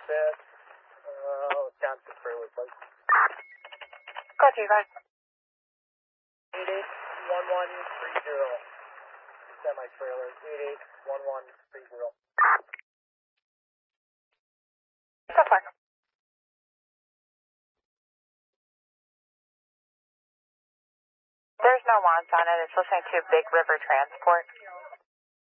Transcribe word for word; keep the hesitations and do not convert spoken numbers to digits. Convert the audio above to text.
Fifth, uh, down to trailer, please. Go to you guys. eight eight one one three zero. Semi-trailer, eight eight one one three zero. So far. There's no wants on it. It's listening to Big River Transport.